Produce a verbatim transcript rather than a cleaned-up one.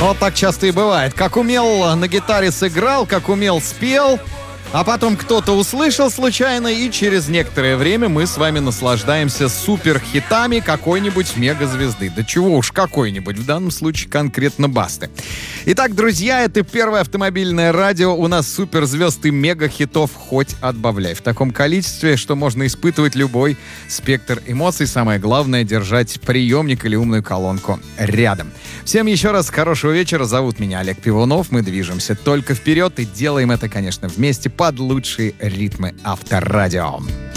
Вот так часто и бывает. Как умел на гитаре сыграл, как умел спел, а потом кто-то услышал случайно, и через некоторое время мы с вами наслаждаемся суперхитами какой-нибудь мегазвезды. Да чего уж какой-нибудь, в данном случае конкретно Басты. Итак, друзья, это первое автомобильное радио. У нас суперзвезд и мегахитов хоть отбавляй. В таком количестве, что можно испытывать любой спектр эмоций. Самое главное — держать приемник или умную колонку рядом. Всем еще раз хорошего вечера. Зовут меня Олег Пивунов. Мы движемся только вперед и делаем это, конечно, вместе под лучшие ритмы Авторадио.